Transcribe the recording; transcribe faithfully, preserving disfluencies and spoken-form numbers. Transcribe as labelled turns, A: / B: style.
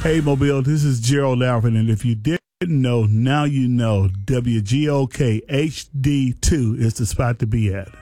A: Hey, Mobile, this is Gerald Alvin, and if you didn't know, now you know W G O K H D two is the spot to be at.